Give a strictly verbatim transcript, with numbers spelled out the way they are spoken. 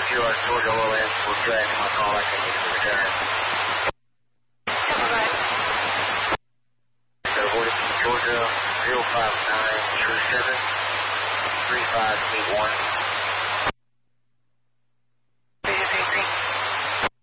Kilo Georgia Oil in for track. My call, I can get to return. Alright. So, Georgia, zero five nine two seven three five eight one.